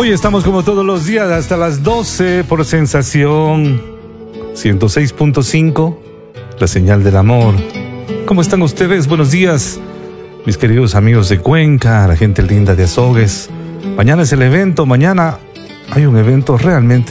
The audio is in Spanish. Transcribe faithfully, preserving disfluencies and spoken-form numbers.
Hoy estamos como todos los días hasta las doce por Sensación ciento seis punto cinco, la señal del amor. ¿Cómo están ustedes? Buenos días, mis queridos amigos de Cuenca, la gente linda de Azogues. Mañana es el evento, mañana hay un evento realmente